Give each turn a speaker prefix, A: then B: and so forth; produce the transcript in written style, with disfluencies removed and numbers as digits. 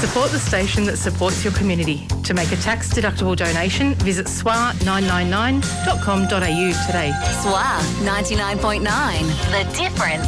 A: Support the station that supports your community. To make a tax-deductible donation, visit swa999.com.au today.
B: SWA 99.9, the difference.